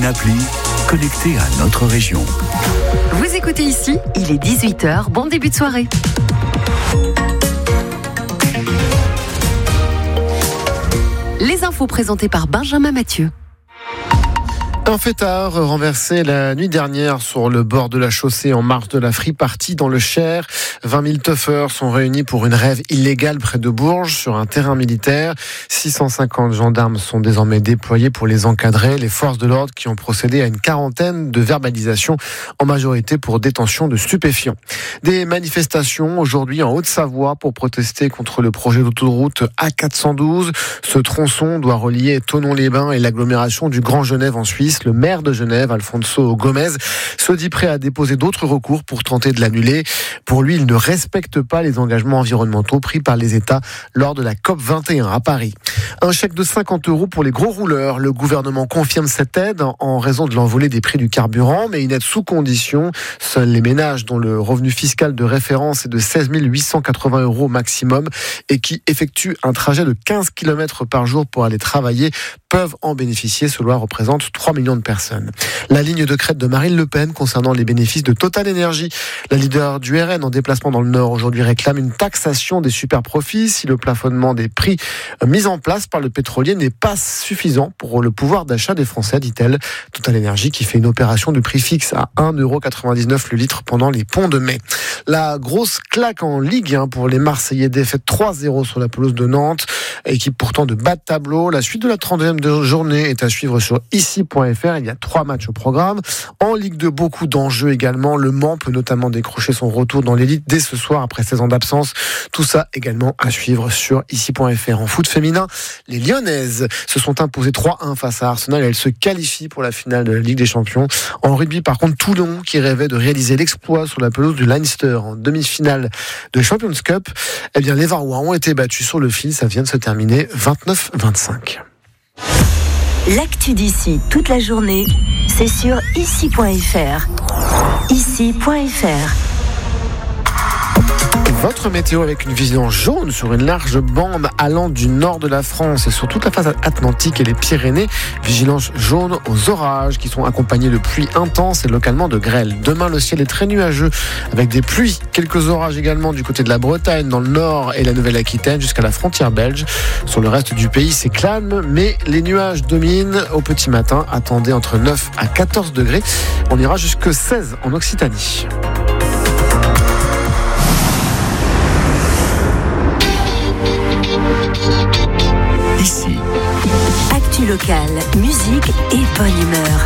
une appli connectée à notre région. Vous écoutez ici, il est 18h, bon début de soirée. Les infos présentées par Benjamin Mathieu. Un fêtard renversé la nuit dernière sur le bord de la chaussée en marge de la Free Party dans le Cher. 20 000 tuffers sont réunis pour une rave illégale près de Bourges sur un terrain militaire. 650 gendarmes sont désormais déployés pour les encadrer. Les forces de l'ordre qui ont procédé à une quarantaine de verbalisations, en majorité pour détention de stupéfiants. Des manifestations aujourd'hui en Haute-Savoie pour protester contre le projet d'autoroute A412. Ce tronçon doit relier Thonon-les-Bains et l'agglomération du Grand Genève en Suisse. Le maire de Genève, Alfonso Gomez, se dit prêt à déposer d'autres recours pour tenter de l'annuler. Pour lui, il ne respecte pas les engagements environnementaux pris par les États lors de la COP21 à Paris. Un chèque de 50 € pour les gros rouleurs. Le gouvernement confirme cette aide en raison de l'envolée des prix du carburant, mais une aide sous condition. Seuls les ménages dont le revenu fiscal de référence est de 16 880 € maximum et qui effectuent un trajet de 15 km par jour pour aller travailler peuvent en bénéficier. Cela représente 3 millions de personnes. La ligne de crête de Marine Le Pen concernant les bénéfices de Total Energy. La leader du RN en déplacement dans le Nord aujourd'hui réclame une taxation des super profits si le plafonnement des prix mis en place par le pétrolier n'est pas suffisant pour le pouvoir d'achat des Français, dit-elle. Total Energy qui fait une opération de prix fixe à 1,99 € le litre pendant les ponts de mai. La grosse claque en Ligue 1 pour les Marseillais, défaite 3-0 sur la pelouse de Nantes, équipe pourtant de bas de tableau. La suite de la 32e journée est à suivre sur ici.fr. Il y a 3 matchs au programme. En Ligue 2, beaucoup d'enjeux également. Le Mans peut notamment décrocher son retour dans l'élite dès ce soir après 16 ans d'absence. Tout ça également à suivre sur ici.fr. En foot féminin, les Lyonnaises se sont imposées 3-1 face à Arsenal. Elles se qualifient pour la finale de la Ligue des Champions. En rugby, par contre, Toulon qui rêvait de réaliser l'exploit sur la pelouse du Leinster en demi-finale de Champions Cup. Eh bien, les Varois ont été battus sur le fil. Ça vient de se terminer 29-25. L'actu d'ici toute la journée, c'est sur ici.fr. Ici.fr. Votre météo avec une vision jaune sur une large bande allant du nord de la France et sur toute la façade atlantique et les Pyrénées. Vigilance jaune aux orages qui sont accompagnés de pluies intenses et localement de grêle. Demain, le ciel est très nuageux avec des pluies. Quelques orages également du côté de la Bretagne, dans le nord et la Nouvelle-Aquitaine jusqu'à la frontière belge. Sur le reste du pays, c'est calme, mais les nuages dominent au petit matin. Attendez entre 9 à 14 degrés. On ira jusque 16 en Occitanie. Ici. Actu locale, musique et bonne humeur.